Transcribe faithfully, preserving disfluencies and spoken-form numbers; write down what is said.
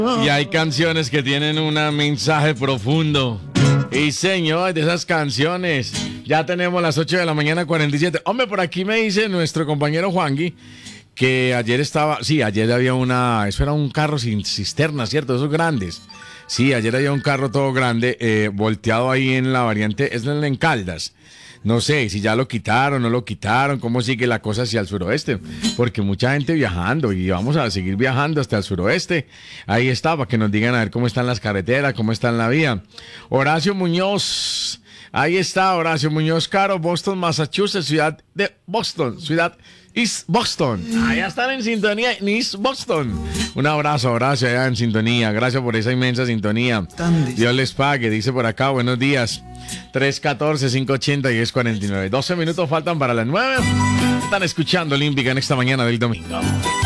Y hay canciones que tienen un mensaje profundo. Y señor, de esas canciones, ya tenemos las ocho de la mañana, cuarenta y siete. Hombre, por aquí me dice nuestro compañero Juangui que ayer estaba, sí, ayer había una, eso era un carro sin cisterna, ¿cierto? Esos grandes. Sí, ayer había un carro todo grande, eh, volteado ahí en la variante, es en Caldas. No sé si ya lo quitaron, no lo quitaron, cómo sigue la cosa hacia el suroeste, porque mucha gente viajando y vamos a seguir viajando hasta el suroeste. Ahí está, para que nos digan a ver cómo están las carreteras, cómo está la vía. Horacio Muñoz, ahí está Horacio Muñoz Caro, Boston, Massachusetts, ciudad de Boston, ciudad East Boston. Allá están en sintonía en East Boston. Un abrazo, Horacio, allá en sintonía. Gracias por esa inmensa sintonía. Dios les pague, dice por acá, buenos días. tres uno cuatro, cinco ocho cero, diez cuarenta y nueve. doce minutos faltan para las nueve. Están escuchando Olímpica en esta mañana del domingo.